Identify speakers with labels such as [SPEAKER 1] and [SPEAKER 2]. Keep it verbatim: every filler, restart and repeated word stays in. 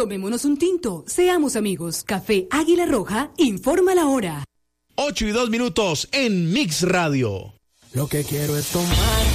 [SPEAKER 1] Tomémonos un tinto, seamos amigos. Café Águila Roja, informa la hora.
[SPEAKER 2] ocho y dos minutos en Mix Radio.
[SPEAKER 3] Lo que quiero es tomar